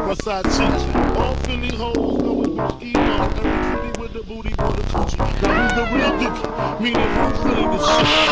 side cheek. All Philly hoes know it's Booski Mo. Every city with the booty for the coochie. Now who's the real dookie? Meaning who's really the shit?